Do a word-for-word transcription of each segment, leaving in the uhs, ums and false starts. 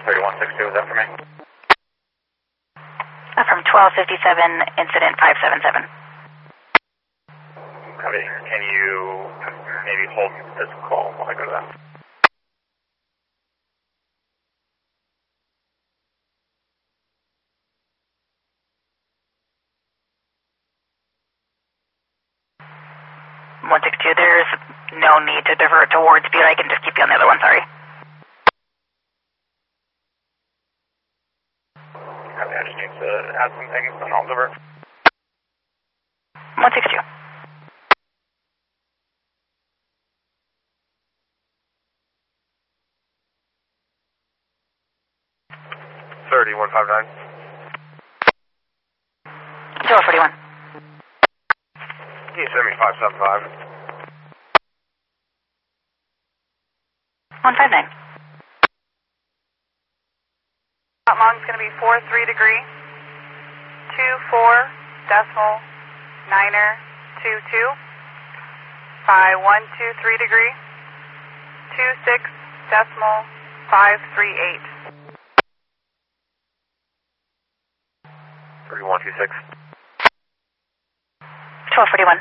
thirty-one sixty-two, is that for me? From twelve fifty-seven, incident five seven seven. Copy. Can you maybe hold this call while I go to that? one six two, there's no need to divert towards Butte. I can just keep you on the other one, sorry. Copy, I just need to add some things and I'll divert. one six two. thirty-one fifty-nine. zero forty-one. Can you send me five seven five? one five nine. Hot long's going to be four three degree, two four decimal niner two two, five one two three degree, two six decimal five three eight. thirty-one twenty-six. twelve forty-one.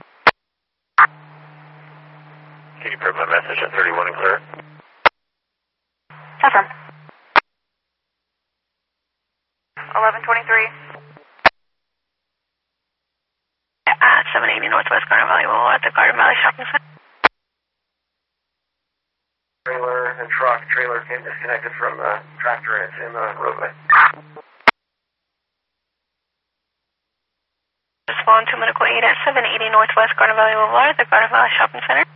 Can you print my message at thirty-one and clear? Affirm. eleven twenty-three. At seven eighty Northwest Garden Valley Boulevard at the Garden Valley Shopping Center. Trailer and truck. Trailer came disconnected from the tractor and it's in the roadway. Respond to medical aid at seven eighty Northwest Garden Valley Boulevard at the Garden Valley Shopping Center.